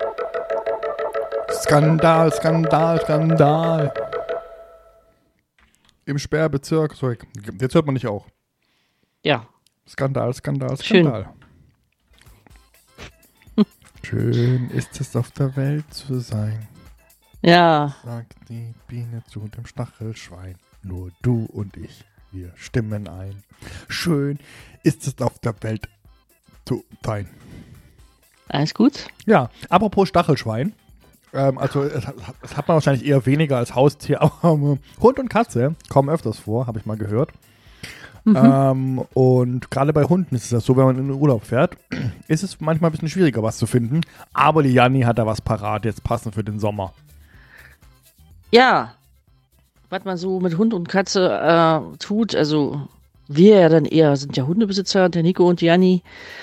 Skandal, Skandal, Skandal. Im Sperrbezirk. Sorry, jetzt hört man nicht auch. Ja. Skandal, Skandal, Schön. Skandal. Schön ist es auf der Welt zu sein, Ja. sagt die Biene zu dem Stachelschwein. Nur du und ich, wir stimmen ein. Schön ist es auf der Welt zu sein. Alles gut? Ja, apropos Stachelschwein. Also, es hat man wahrscheinlich eher weniger als Haustier, aber Hund und Katze kommen öfters vor, habe ich mal gehört. Und gerade bei Hunden ist es ja so, wenn man in den Urlaub fährt, ist es manchmal ein bisschen schwieriger, was zu finden. Aber die Janni hat da was parat, jetzt passend für den Sommer. Ja. Was man so mit Hund und Katze tut, also wir ja dann eher sind ja Hundebesitzer, der Nico und die Janni.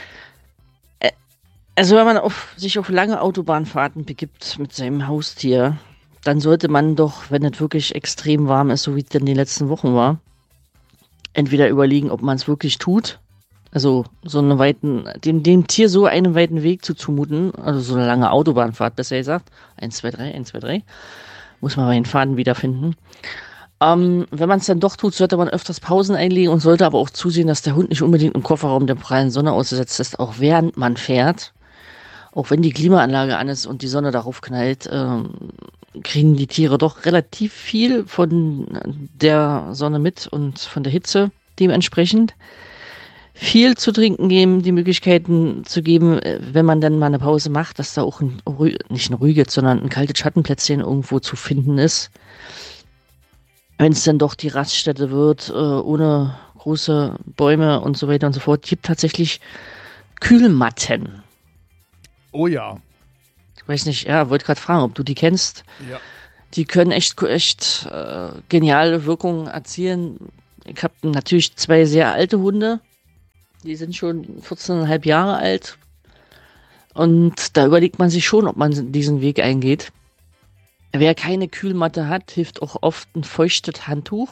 Also wenn man sich auf lange Autobahnfahrten begibt mit seinem Haustier, dann sollte man doch, wenn es wirklich extrem warm ist, so wie es denn die letzten Wochen war, entweder überlegen, ob man es wirklich tut, also so einen dem Tier so einen weiten Weg zumuten, also so eine lange Autobahnfahrt, besser gesagt, 1, 2, 3, 1, 2, 3, muss man bei den Faden wiederfinden. Wenn man es dann doch tut, sollte man öfters Pausen einlegen und sollte aber auch zusehen, dass der Hund nicht unbedingt im Kofferraum der prallen Sonne ausgesetzt ist, auch während man fährt. Auch wenn die Klimaanlage an ist und die Sonne darauf knallt, kriegen die Tiere doch relativ viel von der Sonne mit und von der Hitze dementsprechend. Viel zu trinken geben, die Möglichkeiten zu geben, wenn man dann mal eine Pause macht, dass da auch nicht ein ruhiges, sondern ein kaltes Schattenplätzchen irgendwo zu finden ist. Wenn es dann doch die Raststätte wird, ohne große Bäume und so weiter und so fort, gibt tatsächlich Kühlmatten. Oh ja. Ich weiß nicht, ja, wollte gerade fragen, ob du die kennst. Ja. Die können echt geniale Wirkungen erzielen. Ich habe natürlich 2 sehr alte Hunde. Die sind schon 14,5 Jahre alt. Und da überlegt man sich schon, ob man diesen Weg eingeht. Wer keine Kühlmatte hat, hilft auch oft ein feuchtes Handtuch,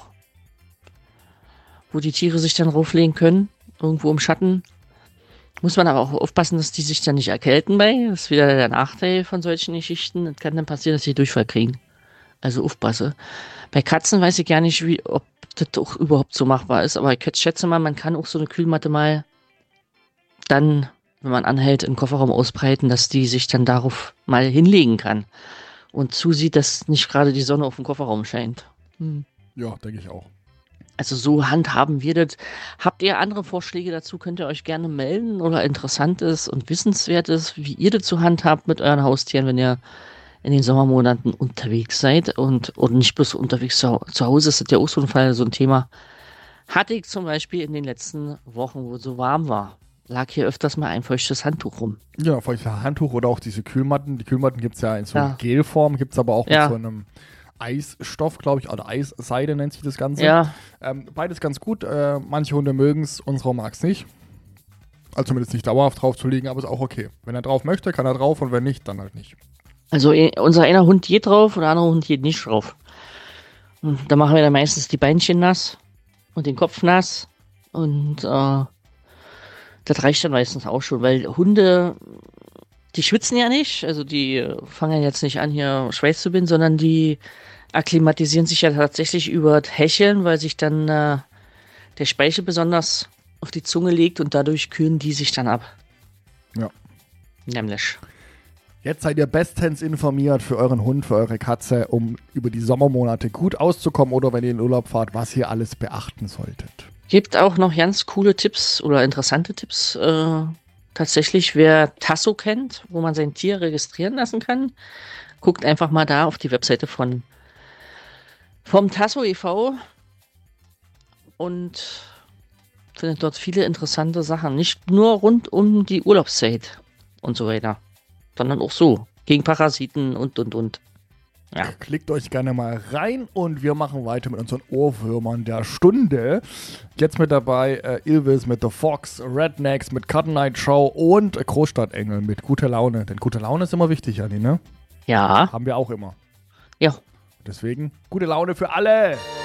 wo die Tiere sich dann rauflegen können, irgendwo im Schatten. Muss man aber auch aufpassen, dass die sich dann nicht erkälten bei. Das ist wieder der Nachteil von solchen Geschichten. Es kann dann passieren, dass sie Durchfall kriegen. Also aufpasse. Bei Katzen weiß ich gar nicht, ob das auch überhaupt so machbar ist. Aber ich schätze mal, man kann auch so eine Kühlmatte mal dann, wenn man anhält, im Kofferraum ausbreiten, dass die sich dann darauf mal hinlegen kann. Und zusieht, dass nicht gerade die Sonne auf dem Kofferraum scheint. Ja, denke ich auch. Also so handhaben wir das. Habt ihr andere Vorschläge dazu, könnt ihr euch gerne melden oder Interessantes und Wissenswertes, wie ihr das so handhabt mit euren Haustieren, wenn ihr in den Sommermonaten unterwegs seid und nicht bloß unterwegs zu Hause. Ist das ja auch so ein Thema. Hatte ich zum Beispiel in den letzten Wochen, wo es so warm war, lag hier öfters mal ein feuchtes Handtuch rum. Ja, feuchtes Handtuch oder auch diese Kühlmatten. Die Kühlmatten gibt es ja in so Gelform, gibt es aber auch mit so einem Eisstoff, glaube ich, oder Eisseide nennt sich das Ganze. Ja. Beides ganz gut. Manche Hunde mögen es, unsere mag es nicht. Also zumindest nicht dauerhaft drauf zu liegen, aber ist auch okay. Wenn er drauf möchte, kann er drauf und wenn nicht, dann halt nicht. Also unser einer Hund geht drauf und der andere Hund geht nicht drauf. Und da machen wir dann meistens die Beinchen nass und den Kopf nass und das reicht dann meistens auch schon, weil Hunde, die schwitzen ja nicht, also die fangen jetzt nicht an, hier Schweiß zu binden, sondern die akklimatisieren sich ja tatsächlich über das Hecheln, weil sich dann der Speichel besonders auf die Zunge legt und dadurch kühlen die sich dann ab. Ja. Nämlich. Jetzt seid ihr bestens informiert für euren Hund, für eure Katze, um über die Sommermonate gut auszukommen oder wenn ihr in den Urlaub fahrt, was ihr alles beachten solltet. Gibt auch noch ganz coole Tipps oder interessante Tipps. Tatsächlich, wer Tasso kennt, wo man sein Tier registrieren lassen kann, guckt einfach mal da auf die Webseite vom Tasso e.V. und findet dort viele interessante Sachen. Nicht nur rund um die Urlaubszeit und so weiter, sondern auch so, gegen Parasiten und. Ja. Klickt euch gerne mal rein und wir machen weiter mit unseren Ohrwürmern der Stunde. Jetzt mit dabei Ilvis mit The Fox, Rednecks mit Cut Night Show und Großstadtengel mit Gute Laune. Denn gute Laune ist immer wichtig, Janni, ne? Ja. Haben wir auch immer. Ja. Deswegen gute Laune für alle.